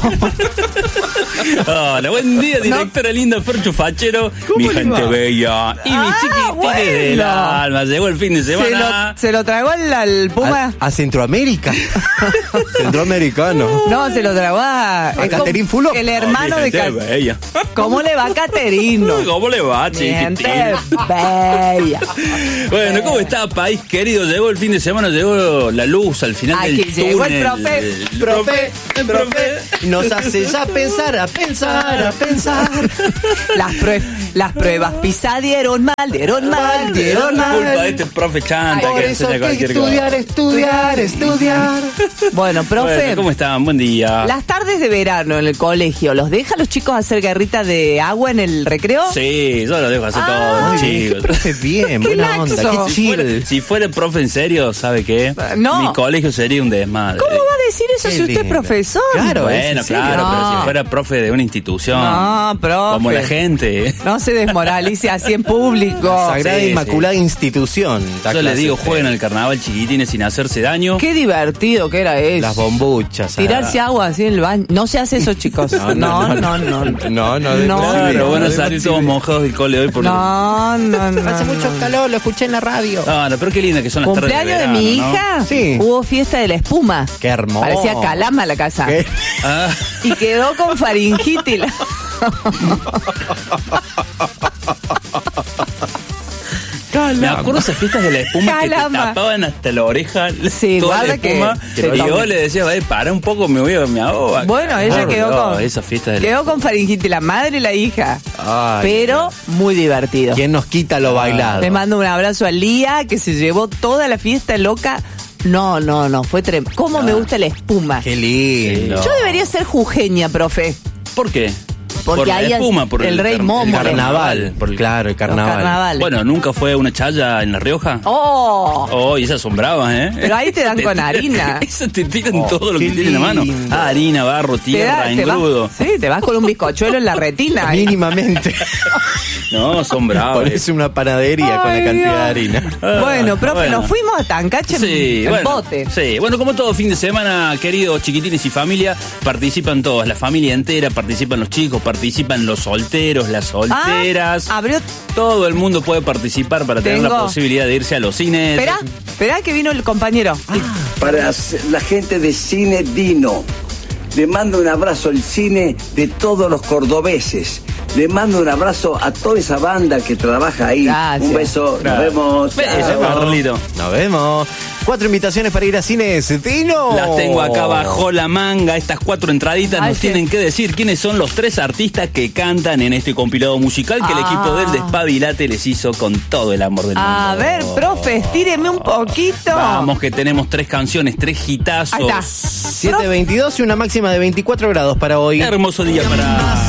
Hola, buen día, directora linda, Fercho Fachero. Mi gente bella y mis chiquitines del alma. Llegó el fin de semana. ¿Se lo tragó el Puma? ¿A Centroamérica? Centroamericano. No, se lo tragó a Caterín Fulop. el hermano de Bella. ¿Cómo le va a Caterino? ¿Cómo le va, Gente chiquitín? bella. Bueno, ¿cómo está, país querido? Llegó el fin de semana, llegó la luz al final Aquí del llegó túnel. el profe. Profe, nos hace ya pensar, a pensar. Las pruebas PISA dieron mal. Culpa de este profe chanta Por que eso enseña hay que cualquier estudiar. Bueno, profe. Bueno, ¿cómo están? Buen día. Las tardes de verano en el colegio, ¿los deja los chicos hacer guerrita de agua en el recreo? Sí, yo lo dejo hacer todo, Muy bien, chicos. profe, bien, Qué buena onda, laxo. qué chill. Si fuera profe en serio, ¿sabe qué? No. Mi colegio sería un desmadre. ¿Cómo va a decir eso Qué si usted es lindo. profesor? Claro. Bueno, ¿en claro, serio? pero No. si fuera profe de una institución. No, profe. Como la gente. No se desmoralice así en público. Sagrada Sí, Inmaculada Institución. la Yo les clase digo, usted. jueguen al carnaval chiquitines sin hacerse daño. Qué divertido que era eso. Las bombuchas. Tirarse agua así en el baño. No se hace eso, chicos. No. No, Claro, van a no, salir no, todos mojados del cole hoy por No. Hace mucho calor, lo escuché en la radio. Ah, no, pero qué linda que son las tardes de Cumpleaños de verano, mi ¿no? hija. Sí. Hubo fiesta de la espuma. Qué hermoso. Parecía Calama la casa. ¿Qué? Ah, Y quedó con faringitis. me acuerdo esas fiestas de la espuma que te Calama. tapaban hasta la oreja. Sí, toda la guarda que espuma. te Y toca. yo le decía, para un poco, me ahogo. Bueno, ella quedó con esas fiestas de la quedó con faringitis, la madre y la hija. Ay, Pero muy divertido. ¿quién nos quita lo bailado? Le mando un abrazo a Lía, que se llevó toda la fiesta loca. No, fue tremendo. ¿Cómo me gusta la espuma? Qué lindo. Yo debería ser jujeña, profe. ¿Por qué? Porque por la ahí espuma, por el rey Momo. El carnaval. Por el- Claro, el Los carnaval. carnavales. Bueno, ¿nunca fue una chaya en La Rioja? ¡Oh! Oh, y esas son bravas, ¿eh? Pero ahí te dan con harina. Esas te tiran todo lo qué que tienen en la mano. lindo. Ah, harina, barro, tierra, engrudo. Te vas con un bizcochuelo en la retina. Mínimamente. No, son bravas. Parece una panadería con la Ay, cantidad Dios. de harina. Bueno, profe, Bueno. nos fuimos a Tancache en bueno, bote. sí, bueno, como todo fin de semana, queridos chiquitines y familia, participan todos, la familia entera, participan los chicos, participan los solteros, las solteras. Abrió. Todo el mundo puede participar para tener la Tengo. posibilidad de irse a los cines. Esperá que vino el compañero. Para la gente de Cine Dino. Le mando un abrazo al cine de todos los cordobeses. Le mando un abrazo a toda esa banda que trabaja ahí. Gracias. Un beso, nos vemos. Beso, Chao. Carlito. Nos vemos. 4 invitaciones para ir a cines. Dino. Las tengo acá bajo la manga. Estas 4 entraditas Ay, nos sí. tienen que decir quiénes son los 3 artistas que cantan en este compilado musical que el equipo del Despabilate les hizo con todo el amor del mundo. A ver, profe, estíreme un poquito. Vamos, que tenemos 3 canciones, 3 hitazos. Ahí está. 7:22 y una máxima de 24 grados para hoy. Hermoso día para